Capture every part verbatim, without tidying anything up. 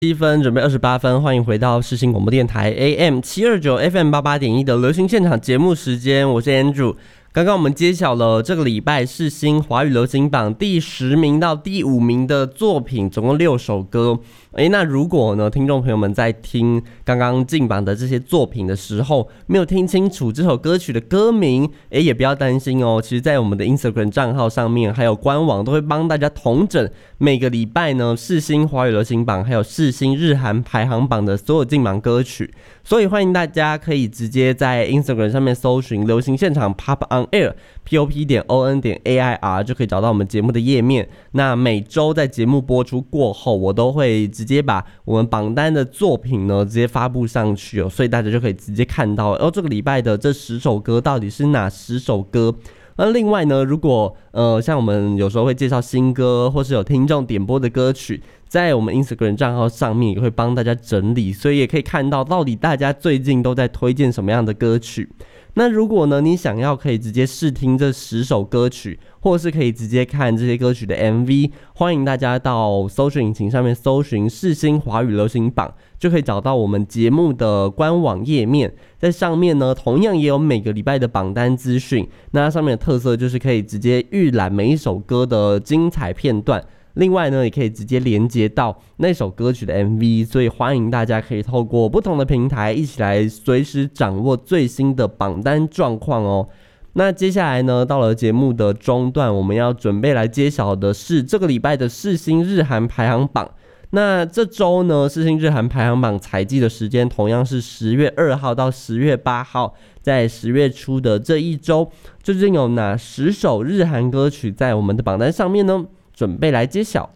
七分准备二十八分，欢迎回到世新广播电台 A M 七二九 F M 八八点一的流行现场节目时间，我是 Andrew。刚刚我们揭晓了这个礼拜世新华语流行榜第十名到第五名的作品，总共六首歌。诶，那如果呢，听众朋友们在听刚刚进榜的这些作品的时候，没有听清楚这首歌曲的歌名，诶，也不要担心哦。其实，在我们的 Instagram 账号上面，还有官网都会帮大家统整每个礼拜呢世新华语流行榜，还有世新日韩排行榜的所有进榜歌曲。所以欢迎大家可以直接在 Instagram 上面搜寻流行现场 Pop On Air pop 点 on 点 air 就可以找到我们节目的页面。那每周在节目播出过后，我都会直接把我们榜单的作品呢直接发布上去哦，所以大家就可以直接看到哦，这个礼拜的这十首歌到底是哪十首歌。那另外呢，如果呃像我们有时候会介绍新歌，或是有听众点播的歌曲，在我们 Instagram 账号上面也会帮大家整理，所以也可以看到到底大家最近都在推荐什么样的歌曲。那如果呢，你想要可以直接试听这十首歌曲，或是可以直接看这些歌曲的 M V， 欢迎大家到搜寻引擎上面搜寻世新华语流行榜，就可以找到我们节目的官网页面。在上面呢，同样也有每个礼拜的榜单资讯。那它上面的特色就是可以直接预览每一首歌的精彩片段。另外呢，也可以直接连接到那首歌曲的 M V， 所以欢迎大家可以透过不同的平台一起来随时掌握最新的榜单状况哦。那接下来呢，到了节目的中段，我们要准备来揭晓的是这个礼拜的世新日韩排行榜。那这周呢，世新日韩排行榜采集的时间同样是十月二号到十月八号，在十月初的这一周，究竟有哪十首日韩歌曲在我们的榜单上面呢？准备来揭晓。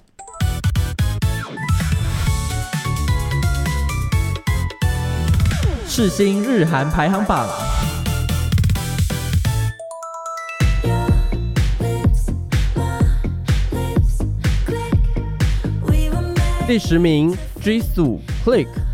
世新日韩排行榜第十名 Jisoo Click。